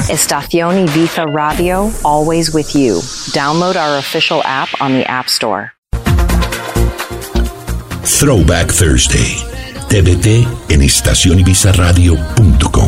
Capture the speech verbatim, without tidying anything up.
Estación Ibiza Radio, always with you. Download our official app on the App Store. Throwback Thursday. T V T en estación ibiza radio punto com.